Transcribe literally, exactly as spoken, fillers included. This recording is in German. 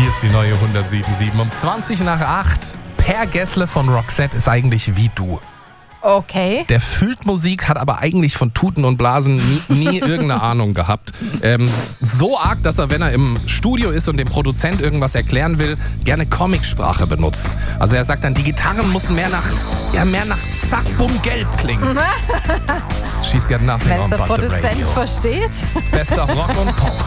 Hier ist die neue hundertsieben Komma sieben um zwanzig nach acht. Per Gessle von Roxette ist eigentlich wie du. Okay. Der fühlt Musik, hat aber eigentlich von Tuten und Blasen nie, nie irgendeine Ahnung gehabt. Ähm, so arg, dass er, wenn er im Studio ist und dem Produzent irgendwas erklären will, gerne Comicsprache benutzt. Also er sagt dann, die Gitarren müssen mehr nach, ja, mehr nach Zack, Bumm, Gelb klingen. She's got nothing Wenn es on der but the Produzent radio. versteht. Bester Rock und Pop.